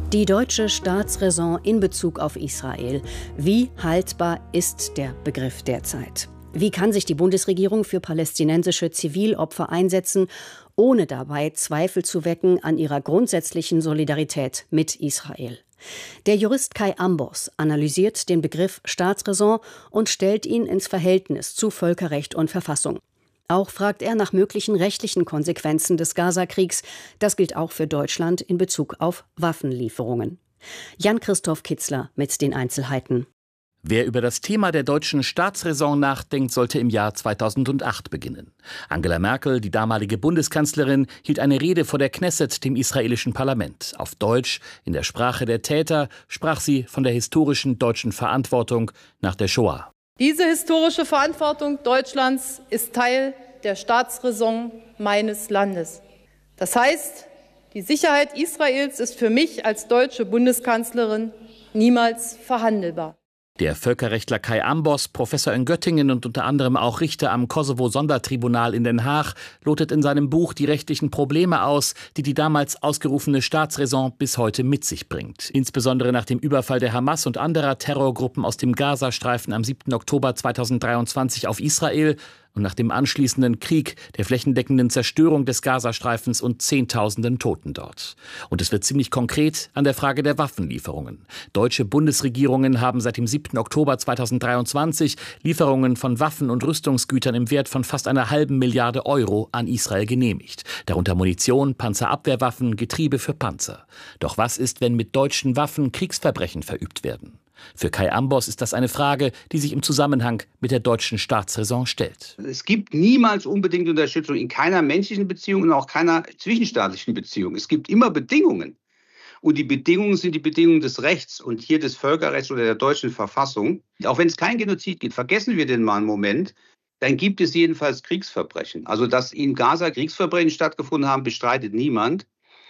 Die deutsche Staatsräson in Bezug auf Israel. Wie haltbar ist der Begriff derzeit? Wie kann sich die Bundesregierung für palästinensische Zivilopfer einsetzen, ohne dabei Zweifel zu wecken an ihrer grundsätzlichen Solidarität mit Israel? Der Jurist Kai Ambos analysiert den Begriff Staatsräson und stellt ihn ins Verhältnis zu Völkerrecht und Verfassung. Auch fragt er nach möglichen rechtlichen Konsequenzen des Gaza-Kriegs. Das gilt auch für Deutschland in Bezug auf Waffenlieferungen. Jan-Christoph Kitzler mit den Einzelheiten. Wer über das Thema der deutschen Staatsräson nachdenkt, sollte im Jahr 2008 beginnen. Angela Merkel, die damalige Bundeskanzlerin, hielt eine Rede vor der Knesset, dem israelischen Parlament. Auf Deutsch, in der Sprache der Täter, sprach sie von der historischen deutschen Verantwortung nach der Shoah. Diese historische Verantwortung Deutschlands ist Teil der Staatsräson meines Landes. Das heißt, die Sicherheit Israels ist für mich als deutsche Bundeskanzlerin niemals verhandelbar. Der Völkerrechtler Kai Ambos, Professor in Göttingen und unter anderem auch Richter am Kosovo-Sondertribunal in Den Haag, lotet in seinem Buch die rechtlichen Probleme aus, die die damals ausgerufene Staatsräson bis heute mit sich bringt. Insbesondere nach dem Überfall der Hamas und anderer Terrorgruppen aus dem Gazastreifen am 7. Oktober 2023 auf Israel und nach dem anschließenden Krieg, der flächendeckenden Zerstörung des Gazastreifens und Zehntausenden Toten dort. Und es wird ziemlich konkret an der Frage der Waffenlieferungen. Deutsche Bundesregierungen haben seit dem 7. Oktober 2023 Lieferungen von Waffen und Rüstungsgütern im Wert von fast einer halben Milliarde Euro an Israel genehmigt. Darunter Munition, Panzerabwehrwaffen, Getriebe für Panzer. Doch was ist, wenn mit deutschen Waffen Kriegsverbrechen verübt werden? Für Kai Ambos ist das eine Frage, die sich im Zusammenhang mit der deutschen Staatsräson stellt. Es gibt niemals unbedingte Unterstützung in keiner menschlichen Beziehung und auch keiner zwischenstaatlichen Beziehung. Es gibt immer Bedingungen. Und die Bedingungen sind die Bedingungen des Rechts und hier des Völkerrechts oder der deutschen Verfassung. Auch wenn es kein Genozid gibt, vergessen wir den mal einen Moment, dann gibt es jedenfalls Kriegsverbrechen. Also dass in Gaza Kriegsverbrechen stattgefunden haben, bestreitet niemand.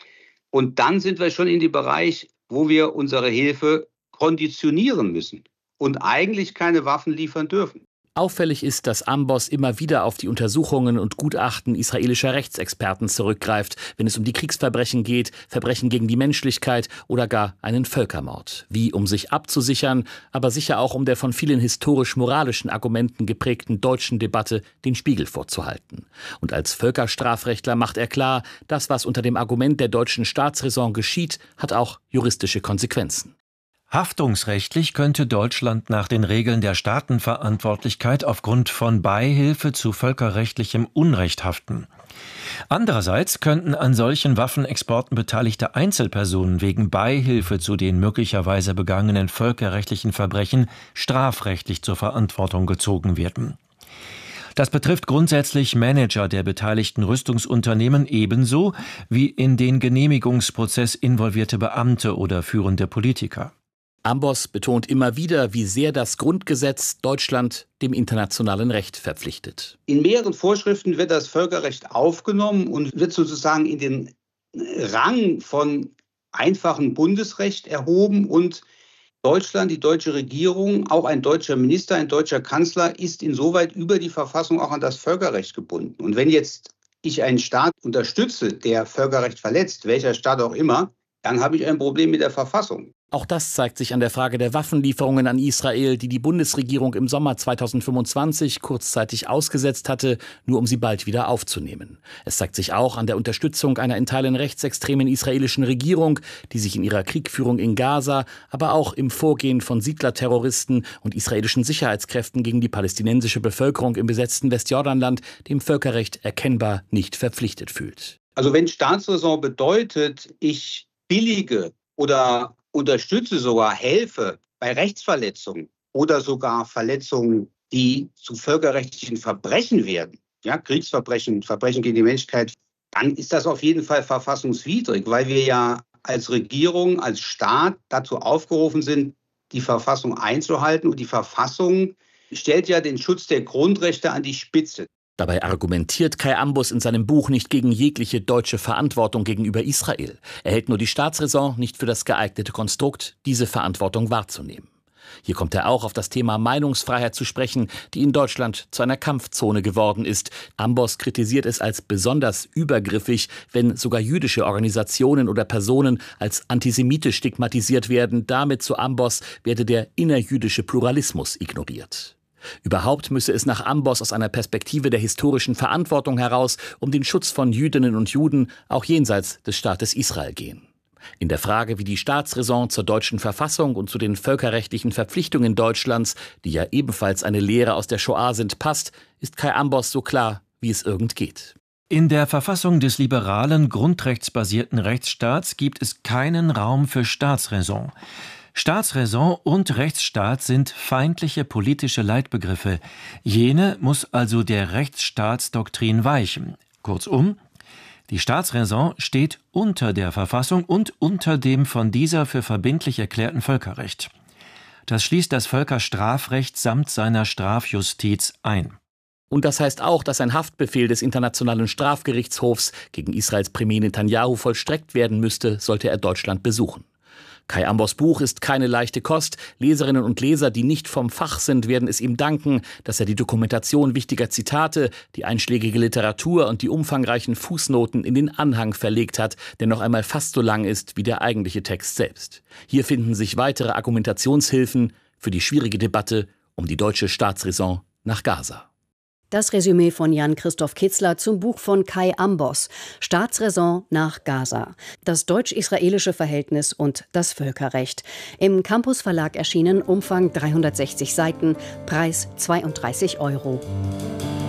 Und dann sind wir schon in dem Bereich, wo wir unsere Hilfe konditionieren müssen und eigentlich keine Waffen liefern dürfen. Auffällig ist, dass Ambos immer wieder auf die Untersuchungen und Gutachten israelischer Rechtsexperten zurückgreift, wenn es um die Kriegsverbrechen geht, Verbrechen gegen die Menschlichkeit oder gar einen Völkermord. Wie um sich abzusichern, aber sicher auch um der von vielen historisch-moralischen Argumenten geprägten deutschen Debatte den Spiegel vorzuhalten. Und als Völkerstrafrechtler macht er klar, das, was unter dem Argument der deutschen Staatsräson geschieht, hat auch juristische Konsequenzen. Haftungsrechtlich könnte Deutschland nach den Regeln der Staatenverantwortlichkeit aufgrund von Beihilfe zu völkerrechtlichem Unrecht haften. Andererseits könnten an solchen Waffenexporten beteiligte Einzelpersonen wegen Beihilfe zu den möglicherweise begangenen völkerrechtlichen Verbrechen strafrechtlich zur Verantwortung gezogen werden. Das betrifft grundsätzlich Manager der beteiligten Rüstungsunternehmen ebenso wie in den Genehmigungsprozess involvierte Beamte oder führende Politiker. Ambos betont immer wieder, wie sehr das Grundgesetz Deutschland dem internationalen Recht verpflichtet. In mehreren Vorschriften wird das Völkerrecht aufgenommen und wird sozusagen in den Rang von einfachem Bundesrecht erhoben. Und Deutschland, die deutsche Regierung, auch ein deutscher Minister, ein deutscher Kanzler ist insoweit über die Verfassung auch an das Völkerrecht gebunden. Und wenn jetzt ich einen Staat unterstütze, der Völkerrecht verletzt, welcher Staat auch immer, dann habe ich ein Problem mit der Verfassung. Auch das zeigt sich an der Frage der Waffenlieferungen an Israel, die die Bundesregierung im Sommer 2025 kurzzeitig ausgesetzt hatte, nur um sie bald wieder aufzunehmen. Es zeigt sich auch an der Unterstützung einer in Teilen rechtsextremen israelischen Regierung, die sich in ihrer Kriegführung in Gaza, aber auch im Vorgehen von Siedlerterroristen und israelischen Sicherheitskräften gegen die palästinensische Bevölkerung im besetzten Westjordanland dem Völkerrecht erkennbar nicht verpflichtet fühlt. Also wenn Staatsräson bedeutet, ich billige oder unterstütze sogar, helfe bei Rechtsverletzungen oder sogar Verletzungen, die zu völkerrechtlichen Verbrechen werden, ja, Kriegsverbrechen, Verbrechen gegen die Menschlichkeit, dann ist das auf jeden Fall verfassungswidrig, weil wir ja als Regierung, als Staat dazu aufgerufen sind, die Verfassung einzuhalten. Und die Verfassung stellt ja den Schutz der Grundrechte an die Spitze. Dabei argumentiert Kai Ambos in seinem Buch nicht gegen jegliche deutsche Verantwortung gegenüber Israel. Er hält nur die Staatsräson nicht für das geeignete Konstrukt, diese Verantwortung wahrzunehmen. Hier kommt er auch auf das Thema Meinungsfreiheit zu sprechen, die in Deutschland zu einer Kampfzone geworden ist. Amboss kritisiert es als besonders übergriffig, wenn sogar jüdische Organisationen oder Personen als antisemitisch stigmatisiert werden. Damit, so Amboss, werde der innerjüdische Pluralismus ignoriert. Überhaupt müsse es nach Amboss aus einer Perspektive der historischen Verantwortung heraus um den Schutz von Jüdinnen und Juden auch jenseits des Staates Israel gehen. In der Frage, wie die Staatsräson zur deutschen Verfassung und zu den völkerrechtlichen Verpflichtungen Deutschlands, die ja ebenfalls eine Lehre aus der Shoah sind, passt, ist Kai Amboss so klar, wie es irgend geht. In der Verfassung des liberalen, grundrechtsbasierten Rechtsstaats gibt es keinen Raum für Staatsräson. Staatsräson und Rechtsstaat sind feindliche politische Leitbegriffe. Jene muss also der Rechtsstaatsdoktrin weichen. Kurzum, die Staatsräson steht unter der Verfassung und unter dem von dieser für verbindlich erklärten Völkerrecht. Das schließt das Völkerstrafrecht samt seiner Strafjustiz ein. Und das heißt auch, dass ein Haftbefehl des Internationalen Strafgerichtshofs gegen Israels Premier Netanyahu vollstreckt werden müsste, sollte er Deutschland besuchen. Kai Amboss' Buch ist keine leichte Kost. Leserinnen und Leser, die nicht vom Fach sind, werden es ihm danken, dass er die Dokumentation wichtiger Zitate, die einschlägige Literatur und die umfangreichen Fußnoten in den Anhang verlegt hat, der noch einmal fast so lang ist wie der eigentliche Text selbst. Hier finden sich weitere Argumentationshilfen für die schwierige Debatte um die deutsche Staatsräson nach Gaza. Das Resümee von Jan-Christoph Kitzler zum Buch von Kai Amboss, Staatsräson nach Gaza, das deutsch-israelische Verhältnis und das Völkerrecht. Im Campus Verlag erschienen, Umfang 360 Seiten, Preis 32 €.